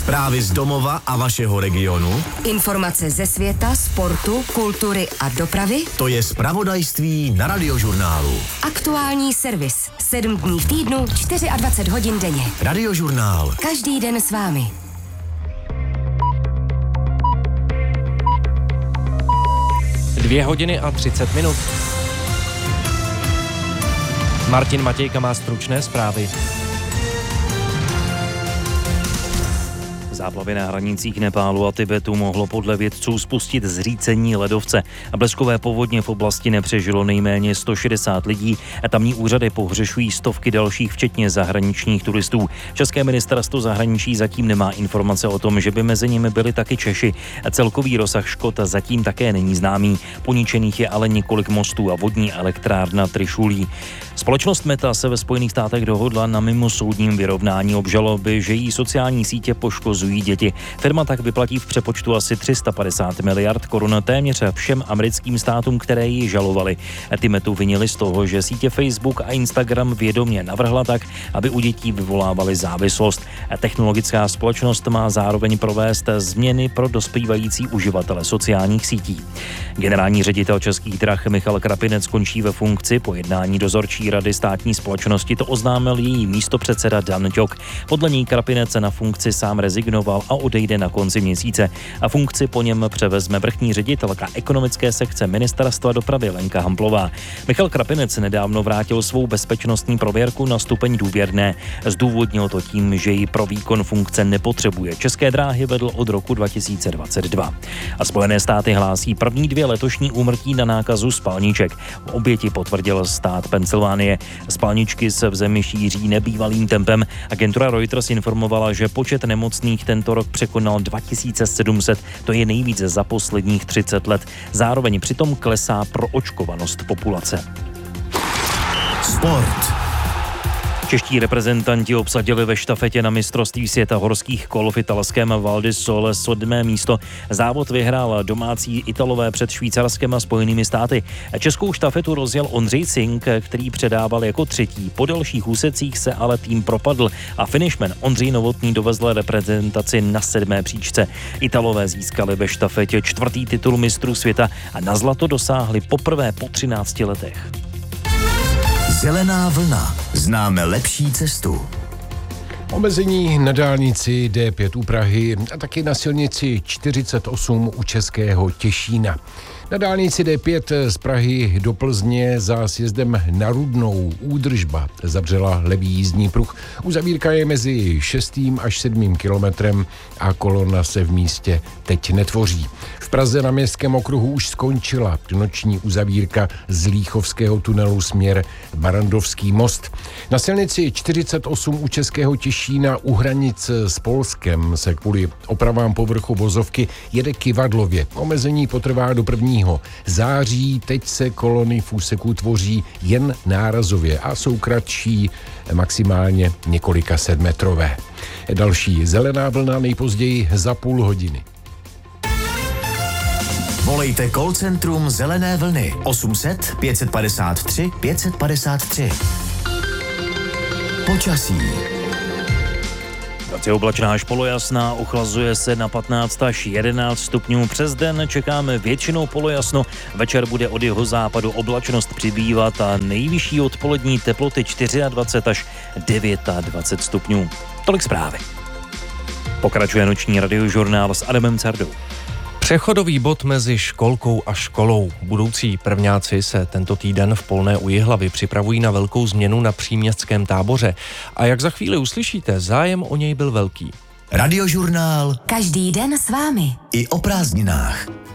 Zprávy z domova a vašeho regionu. Informace ze světa, sportu, kultury a dopravy. To je zpravodajství na Radiožurnálu. Aktuální servis. 7 dní v týdnu, 24 hodin denně. Radiožurnál. Každý den s vámi. Dvě hodiny a 30 minut. Martin Matějka má stručné zprávy. Záplavy na hranicích Nepálu a Tibetu mohlo podle vědců spustit zřícení ledovce. Bleskové povodně v oblasti nepřežilo nejméně 160 lidí a tamní úřady pohřešují stovky dalších, včetně zahraničních turistů. České ministerstvo zahraničí zatím nemá informace o tom, že by mezi nimi byli taky Češi. Celkový rozsah škod zatím také není známý. Poničených je ale několik mostů a vodní elektrárna Trišulí. Společnost Meta se ve Spojených státech dohodla na mimosoudním vyrovnání obžaloby, že jí sociální sítě poškozují děti. Firma tak vyplatí v přepočtu asi 350 miliard korun téměř všem americkým státům, které ji žalovaly. Ty Metu vinili z toho, že sítě Facebook a Instagram vědomě navrhla tak, aby u dětí vyvolávaly závislost. Technologická společnost má zároveň provést změny pro dospívající uživatele sociálních sítí. Generální ředitel Českých drah Michal Krapinec končí ve funkci. Po jednání dozorčí rady státní společnosti to oznámil její místopředseda Dan Ťok. Podle něj Krapinec na funkci sám rezignoval a odejde na konci měsíce. A funkci po něm převezme vrchní ředitelka ekonomické sekce Ministerstva dopravy Lenka Hamplová. Michal Krapinec nedávno vrátil svou bezpečnostní prověrku na stupeň důvěrné. Zdůvodnil to tím, že ji pro výkon funkce nepotřebuje. České dráhy vedl od roku 2022. A Spojené státy hlásí první 2 letošní úmrtí na nákazu spalniček. Oběti potvrdil stát Pensylvánie. Spalničky se v zemi šíří nebývalým tempem. Agentura Reuters informovala, že počet nemocných tento rok překonal 2700, to je nejvíc za posledních 30 let. Zároveň přitom klesá proočkovanost populace. Sport. Čeští reprezentanti obsadili ve štafetě na mistrovství světa horských kol v italském Val di Sole 7. místo. Závod vyhrál domácí Italové před Švýcarskem a Spojenými státy. Českou štafetu rozjel Ondřej Cink, který předával jako 3. Po dalších úsecích se ale tým propadl a finishman Ondřej Novotný dovezl reprezentaci na 7. příčce. Italové získali ve štafetě 4. titul mistrů světa a na zlato dosáhli poprvé po 13 letech. Zelená vlna. Známe lepší cestu. Omezení na dálnici D5 u Prahy a taky na silnici 48 u Českého Těšína. Na dálnici D5 z Prahy do Plzně za sjezdem na Rudnou údržba zavřela levý jízdní pruh. Uzavírka je mezi 6. až 7. kilometrem a kolona se v místě teď netvoří. V Praze na Městském okruhu už skončila noční uzavírka z Líchovského tunelu směr Barandovský most. Na silnici 48 u Českého Těšína u hranic s Polskem se kvůli opravám povrchu vozovky jede kyvadlově. Omezení potrvá do 1. září, teď se kolony v úseku tvoří jen nárazově a jsou kratší, maximálně několika setmetrové. Další zelená vlna nejpozději za půl hodiny. Volejte call centrum Zelené vlny 800 553 553. Počasí. Je oblačná až polojasná, ochlazuje se na 15 až 11 stupňů. Přes den čekáme většinou polojasno, večer bude od jihozápadu oblačnost přibývat a nejvyšší odpolední teploty 24 až 29 stupňů. Tolik zprávy. Pokračuje noční radiožurnál s Adamem Cardou. Přechodový bod mezi školkou a školou. Budoucí prvňáci se tento týden v Polné u Jihlavy připravují na velkou změnu na příměstském táboře. A jak za chvíli uslyšíte, zájem o něj byl velký. Radiožurnál. Každý den s vámi. I o prázdninách.